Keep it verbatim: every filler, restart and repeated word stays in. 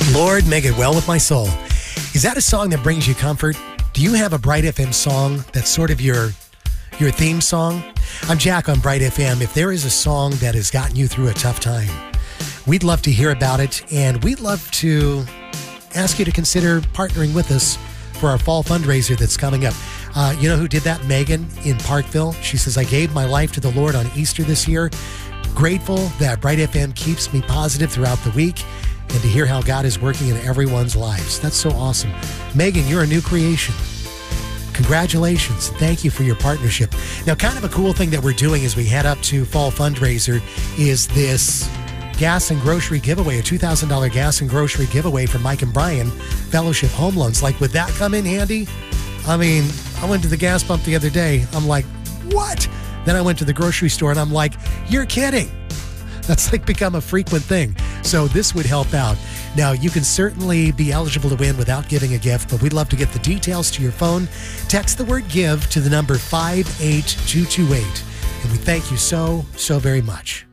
Lord, make it well with my soul. Is that a song that brings you comfort? Do you have a Bright F M song that's sort of your your theme song? I'm Jack on Bright F M. If there is a song that has gotten you through a tough time, we'd love to hear about it, and we'd love to ask you to consider partnering with us for our fall fundraiser that's coming up. Uh, you know who did that? Megan in Parkville. She says, I gave my life to the Lord on Easter this year. Grateful that Bright F M keeps me positive throughout the week and to hear how God is working in everyone's lives. That's so awesome. Megan, you're a new creation. Congratulations. Thank you for your partnership. Now, kind of a cool thing that we're doing as we head up to fall fundraiser is this gas and grocery giveaway, a two thousand dollars gas and grocery giveaway from Mike and Brian, Fellowship Home Loans. Like, would that come in handy? I mean, I went to the gas pump the other day. I'm like, what? Then I went to the grocery store and I'm like, you're kidding. That's like become a frequent thing. So this would help out. Now, you can certainly be eligible to win without giving a gift, but we'd love to get the details to your phone. Text the word give to the number five eight two two eight. And we thank you so, so very much.